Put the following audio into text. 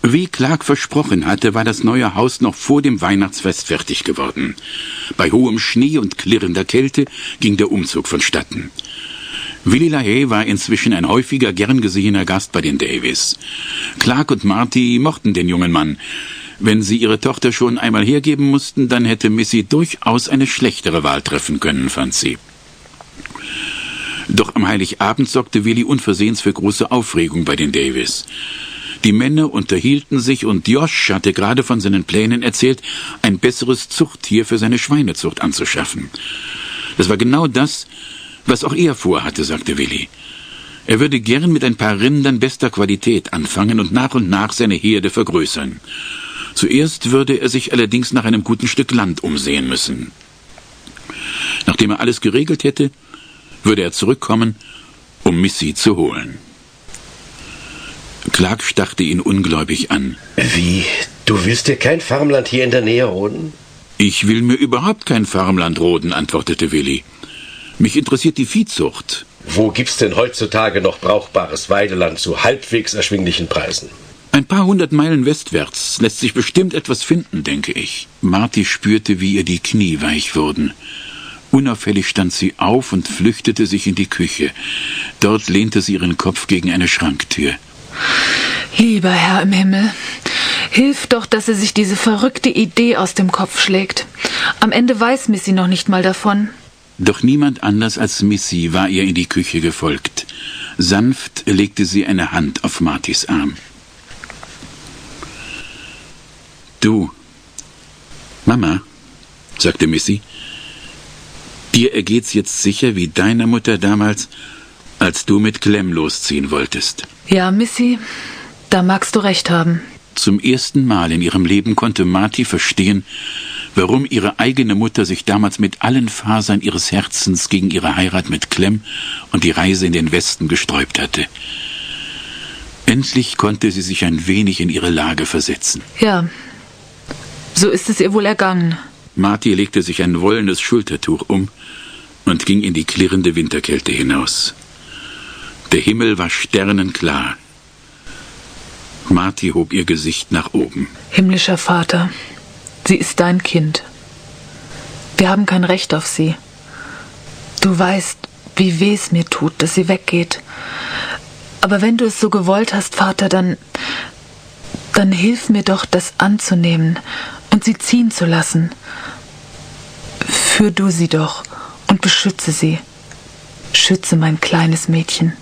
Wie Clark versprochen hatte, war das neue Haus noch vor dem Weihnachtsfest fertig geworden. Bei hohem Schnee und klirrender Kälte ging der Umzug vonstatten. Willy LaHaye war inzwischen ein häufiger, gern gesehener Gast bei den Davies. Clark und Marty mochten den jungen Mann. Wenn sie ihre Tochter schon einmal hergeben mussten, dann hätte Missy durchaus eine schlechtere Wahl treffen können, fand sie. Doch am Heiligabend sorgte Willy unversehens für große Aufregung bei den Davies. Die Männer unterhielten sich und Josh hatte gerade von seinen Plänen erzählt, ein besseres Zuchttier für seine Schweinezucht anzuschaffen. Das war genau das, was auch er vorhatte, sagte Willy. Er würde gern mit ein paar Rindern bester Qualität anfangen und nach seine Herde vergrößern. Zuerst würde er sich allerdings nach einem guten Stück Land umsehen müssen. Nachdem er alles geregelt hätte, würde er zurückkommen, um Missy zu holen. Clark starrte ihn ungläubig an. Wie? Du willst dir kein Farmland hier in der Nähe roden? Ich will mir überhaupt kein Farmland roden, antwortete Willy. Mich interessiert die Viehzucht. Wo gibt's denn heutzutage noch brauchbares Weideland zu halbwegs erschwinglichen Preisen? Ein paar 100 Meilen westwärts lässt sich bestimmt etwas finden, denke ich. Marty spürte, wie ihr die Knie weich wurden. Unauffällig stand sie auf und flüchtete sich in die Küche. Dort lehnte sie ihren Kopf gegen eine Schranktür. Lieber Herr im Himmel, hilf doch, dass er sich diese verrückte Idee aus dem Kopf schlägt. Am Ende weiß Missy noch nicht mal davon. Doch niemand anders als Missy war ihr in die Küche gefolgt. Sanft legte sie eine Hand auf Martys Arm. »Du, Mama«, sagte Missy, »dir ergeht's jetzt sicher wie deiner Mutter damals, als du mit Clem losziehen wolltest.« Ja, Missy, da magst du recht haben. Zum ersten Mal in ihrem Leben konnte Marty verstehen, warum ihre eigene Mutter sich damals mit allen Fasern ihres Herzens gegen ihre Heirat mit Clem und die Reise in den Westen gesträubt hatte. Endlich konnte sie sich ein wenig in ihre Lage versetzen. Ja, so ist es ihr wohl ergangen. Marty legte sich ein wollenes Schultertuch um und ging in die klirrende Winterkälte hinaus. Der Himmel war sternenklar. Marty hob ihr Gesicht nach oben. Himmlischer Vater, sie ist dein Kind. Wir haben kein Recht auf sie. Du weißt, wie weh es mir tut, dass sie weggeht. Aber wenn du es so gewollt hast, Vater, dann hilf mir doch, das anzunehmen und sie ziehen zu lassen. Führ du sie doch und beschütze sie. Schütze mein kleines Mädchen.